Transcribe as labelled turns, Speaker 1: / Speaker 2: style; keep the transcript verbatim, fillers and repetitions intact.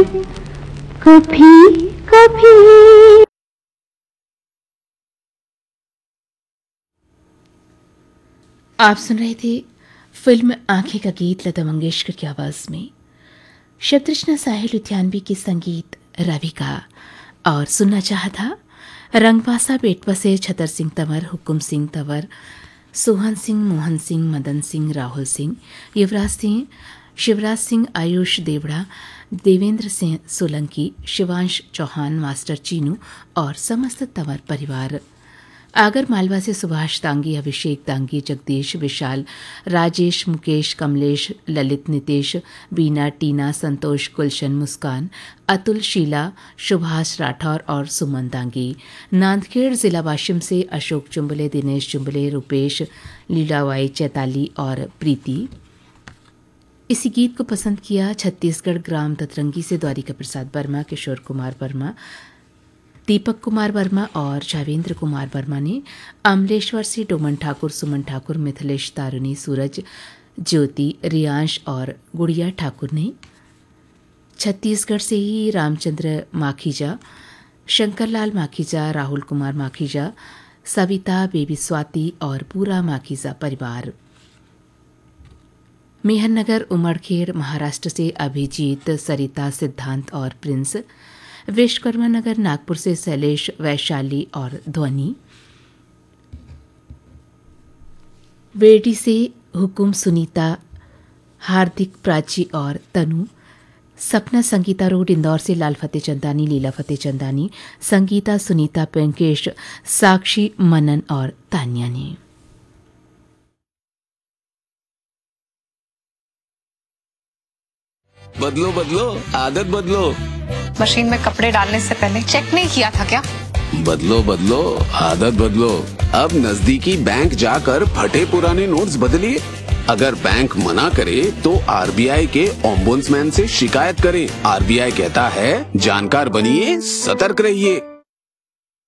Speaker 1: कभी कभी।
Speaker 2: आप सुन रहे थे फिल्म आंखें का गीत लता मंगेशकर की आवाज में, शब्दरचना साहिल लुधियानवी की, संगीत रवि का। और सुनना चाहा था रंगवासा बेटवा से छतर सिंह तंवर, हुकुम सिंह तंवर, सोहन सिंह, मोहन सिंह, मदन सिंह, राहुल सिंह, युवराज सिंह, शिवराज सिंह, आयुष देवड़ा, देवेंद्र सिंह सोलंकी, शिवांश चौहान, मास्टर चीनू और समस्त तंवर परिवार। आगर मालवा से सुभाष दांगी, अभिषेक दांगी, जगदीश, विशाल, राजेश, मुकेश, कमलेश, ललित, नितेश, बीना, टीना, संतोष, गुलशन, मुस्कान, अतुल, शीला, सुभाष राठौर और सुमन दांगी। नांदखेड़ जिला वाशिम से अशोक चुंबले, दिनेश चुंबले, रूपेश, लीलाबाई, चैताली और प्रीति। इसी गीत को पसंद किया छत्तीसगढ़ ग्राम ततरंगी से द्वारिका प्रसाद वर्मा, किशोर कुमार वर्मा, दीपक कुमार वर्मा और जावेंद्र कुमार वर्मा ने। अमलेश्वर से डोमन ठाकुर, सुमन ठाकुर, मिथिलेश, तारुणी, सूरज, ज्योति, रियांश और गुड़िया ठाकुर ने। छत्तीसगढ़ से ही रामचंद्र माखीजा, शंकरलाल माखीजा, राहुल कुमार माखीजा, सविता, बेबी स्वाति और पूरा माखीजा परिवार। मेहननगर उमड़खेड़ महाराष्ट्र से अभिजीत, सरिता, सिद्धांत और प्रिंस। विश्वकर्मा नगर नागपुर से शैलेश, वैशाली और ध्वनि। वेडी से हुकुम, सुनीता, हार्दिक, प्राची और तनु। सपना संगीता रोड इंदौर से लाल फतेह चंदानी, लीला फतेह चंदानी, संगीता, सुनीता, पेंकेश, साक्षी, मनन और तान्या ने।
Speaker 3: बदलो बदलो आदत बदलो।
Speaker 4: मशीन में कपड़े डालने से पहले चेक नहीं किया था क्या?
Speaker 3: बदलो बदलो आदत बदलो। अब नजदीकी बैंक जाकर फटे पुराने नोट्स बदलिए। अगर बैंक मना करे तो आरबीआई के ओम्बुड्समैन से शिकायत करें। आरबीआई कहता है जानकार बनिए, सतर्क रहिए।